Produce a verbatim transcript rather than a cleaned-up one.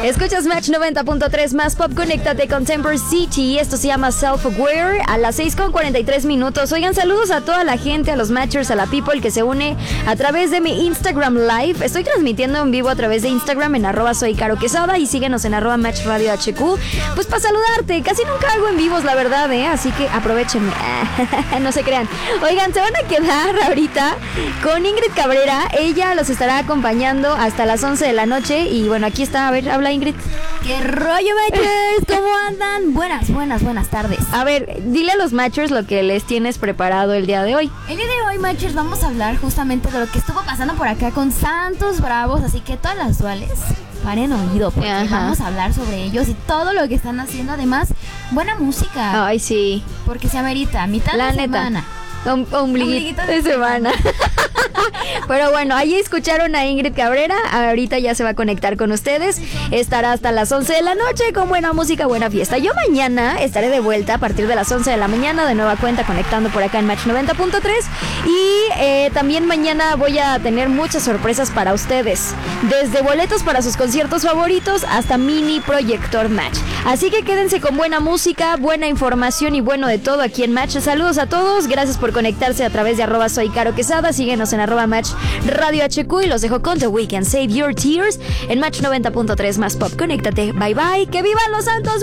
Escuchas Match noventa punto tres más pop, conéctate con Temper City. Esto se llama Self-Aware a las seis con cuarenta y tres minutos. Oigan, saludos a toda la gente, a los Matchers, a la people que se une a través de mi Instagram Live. Estoy transmitiendo en vivo a través de Instagram en arroba soy Caro Quesada y síguenos en arroba Match Radio H Q. Pues para saludarte, casi nunca hago en vivos, la verdad, ¿eh? Así que aprovechenme. No se crean. Oigan, se van a quedar ahorita con Ingrid Cabrera. Ella los estará acompañando hasta las once de la noche. Y bueno, aquí está, a ver, habla Ingrid. ¿Qué rollo, Matchers? ¿Cómo andan? Buenas, buenas, buenas tardes. A ver, dile a los Matchers lo que les tienes preparado el día de hoy. El día de hoy, Matchers, vamos a hablar justamente de lo que estuvo pasando por acá con Santos Bravos. Así que todas las duales, paren oído, porque Ajá. vamos a hablar sobre ellos y todo lo que están haciendo. Además, buena música. Ay, sí. Porque se amerita, mitad La de neta. semana. Un ombliguito de semana. Pero bueno, ahí escucharon a Ingrid Cabrera. Ahorita ya se va a conectar con ustedes. Estará hasta las once de la noche con buena música, buena fiesta. Yo mañana estaré de vuelta a partir de las once de la mañana, de nueva cuenta, conectando por acá en Match noventa punto tres. Y eh, también mañana voy a tener muchas sorpresas para ustedes, desde boletos para sus conciertos favoritos hasta mini proyector Match. Así que quédense con buena música, buena información y bueno de todo aquí en Match. Saludos a todos, gracias por conectarse a través de arroba soy Caro Quesada. Síguenos en arroba Match Radio H Q y los dejo con The Weeknd, Save Your Tears en Match noventa punto tres más pop. Conéctate, bye bye, que vivan los Santos.